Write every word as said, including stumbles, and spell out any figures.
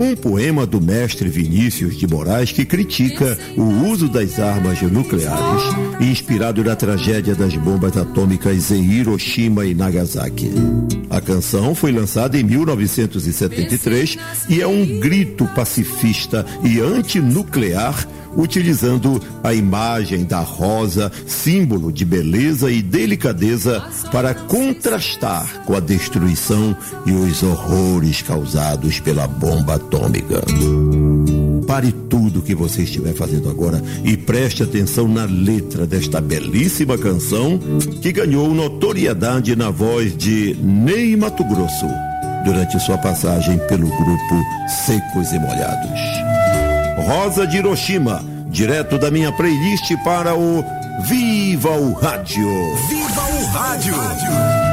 um poema do mestre Vinícius de Moraes que critica o uso das armas nucleares, inspirado na tragédia das bombas atômicas em Hiroshima e Nagasaki. A canção foi lançada em mil novecentos e setenta e três e é um grito pacifista e antinuclear, utilizando a imagem da rosa, símbolo de beleza e delicadeza, para contrastar com a destruição e os horrores causados pela bomba atômica. Pare tudo o que você estiver fazendo agora e preste atenção na letra desta belíssima canção que ganhou notoriedade na voz de Ney Matogrosso durante sua passagem pelo grupo Secos e Molhados. Rosa de Hiroshima, direto da minha playlist para o Viva o Rádio. Viva o Rádio!